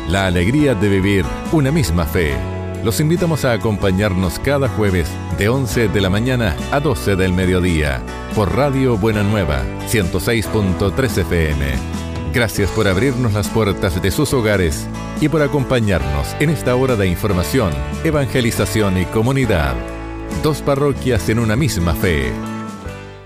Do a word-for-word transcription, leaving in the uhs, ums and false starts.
la alegría de vivir una misma fe. Los invitamos a acompañarnos cada jueves de once de la mañana a doce del mediodía por Radio Buena Nueva ciento seis punto tres F M. Gracias por abrirnos las puertas de sus hogares y por acompañarnos en esta hora de información, evangelización y comunidad. Dos parroquias en una misma fe.